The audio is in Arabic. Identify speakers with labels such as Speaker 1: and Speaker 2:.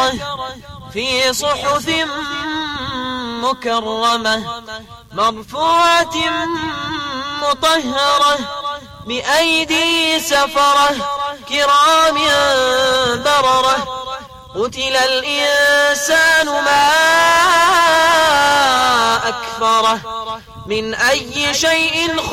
Speaker 1: ذكره في صحف مكرمة مرفوعة مطهرة بأيدي سفرة كرام بررة. قتل الإنسان ما أكفره من أي شيء